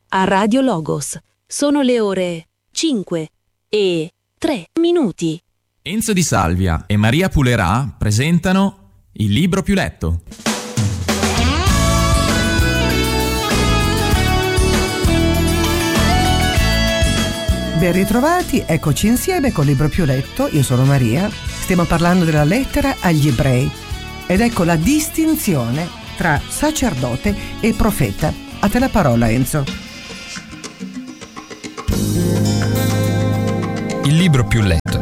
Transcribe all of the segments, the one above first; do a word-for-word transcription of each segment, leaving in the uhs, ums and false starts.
a Radio Logos. Sono le ore cinque e tre minuti. Enzo Di Salvia e Maria Pulerà presentano Il libro più letto. Ben ritrovati, eccoci insieme col libro più letto. Io sono Maria, stiamo parlando della lettera agli ebrei ed ecco la distinzione tra sacerdote e profeta. A te la parola, Enzo. Il libro più letto.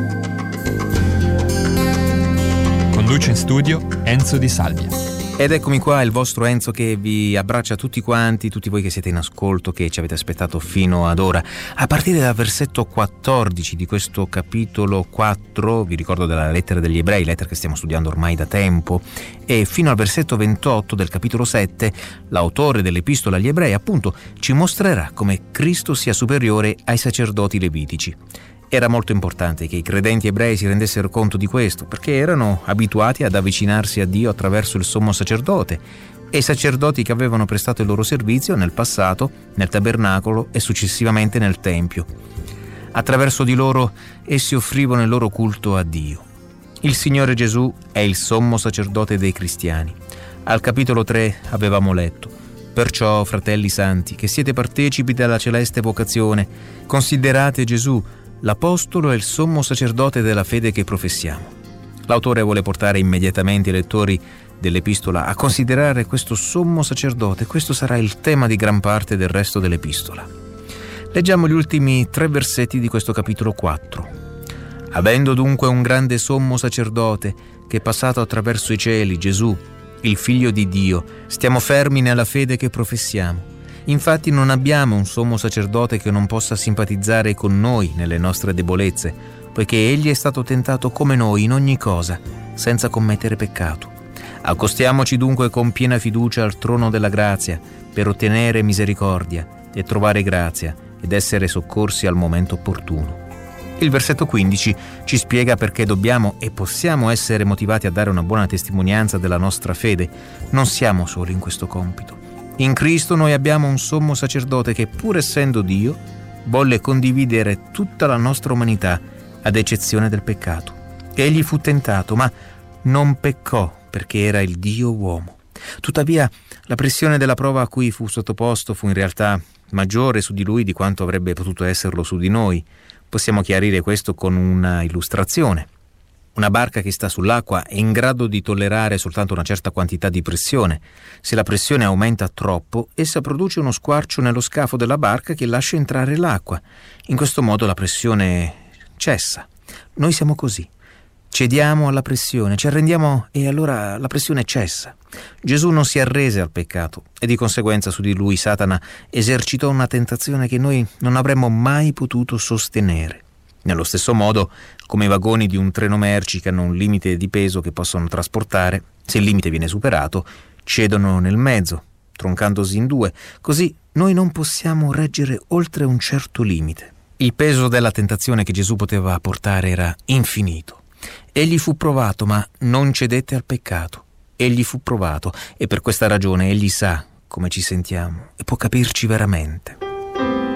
Conduce in studio Enzo Di Salvia. Ed eccomi qua, il vostro Enzo che vi abbraccia tutti quanti, tutti voi che siete in ascolto, che ci avete aspettato fino ad ora. A partire dal versetto quattordici di questo capitolo quattro, vi ricordo della lettera degli ebrei, lettera che stiamo studiando ormai da tempo, e fino al versetto ventotto del capitolo sette, l'autore dell'epistola agli ebrei appunto ci mostrerà come Cristo sia superiore ai sacerdoti levitici. Era molto importante che i credenti ebrei si rendessero conto di questo, perché erano abituati ad avvicinarsi a Dio attraverso il sommo sacerdote e i sacerdoti che avevano prestato il loro servizio nel passato, nel tabernacolo e successivamente nel Tempio. Attraverso di loro essi offrivano il loro culto a Dio. Il Signore Gesù è il sommo sacerdote dei cristiani. Al capitolo tre avevamo letto: perciò, fratelli santi, che siete partecipi della celeste vocazione, considerate Gesù l'apostolo e il sommo sacerdote della fede che professiamo. L'autore vuole portare immediatamente i lettori dell'epistola a considerare questo sommo sacerdote. Questo sarà il tema di gran parte del resto dell'epistola. Leggiamo gli ultimi tre versetti di questo capitolo quattro. Avendo dunque un grande sommo sacerdote che è passato attraverso i cieli, Gesù, il Figlio di Dio, stiamo fermi nella fede che professiamo. Infatti non abbiamo un sommo sacerdote che non possa simpatizzare con noi nelle nostre debolezze, poiché egli è stato tentato come noi in ogni cosa, senza commettere peccato. Accostiamoci dunque con piena fiducia al trono della grazia, per ottenere misericordia e trovare grazia ed essere soccorsi al momento opportuno. Il versetto quindici ci spiega perché dobbiamo e possiamo essere motivati a dare una buona testimonianza della nostra fede. Non siamo soli in questo compito. In Cristo noi abbiamo un sommo sacerdote che, pur essendo Dio, volle condividere tutta la nostra umanità, ad eccezione del peccato. Egli fu tentato, ma non peccò, perché era il Dio uomo. Tuttavia, la pressione della prova a cui fu sottoposto fu in realtà maggiore su di lui di quanto avrebbe potuto esserlo su di noi. Possiamo chiarire questo con una illustrazione. Una barca che sta sull'acqua è in grado di tollerare soltanto una certa quantità di pressione. Se la pressione aumenta troppo, essa produce uno squarcio nello scafo della barca che lascia entrare l'acqua. In questo modo la pressione cessa. Noi siamo così. Cediamo alla pressione, ci arrendiamo e allora la pressione cessa. Gesù non si arrese al peccato e di conseguenza su di lui Satana esercitò una tentazione che noi non avremmo mai potuto sostenere. Nello stesso modo, come i vagoni di un treno merci che hanno un limite di peso che possono trasportare, se il limite viene superato, cedono nel mezzo, troncandosi in due. Così noi non possiamo reggere oltre un certo limite. Il peso della tentazione che Gesù poteva portare era infinito. Egli fu provato, ma non cedette al peccato. Egli fu provato e per questa ragione egli sa come ci sentiamo e può capirci veramente.